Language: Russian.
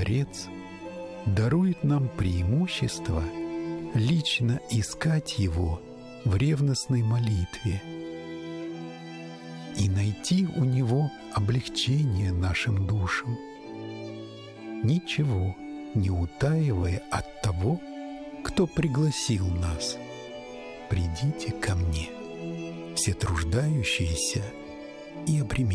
Творец дарует нам преимущество лично искать Его в ревностной молитве и найти у Него облегчение нашим душам, ничего не утаивая от того, кто пригласил нас. «Придите ко мне, все труждающиеся и обремененные».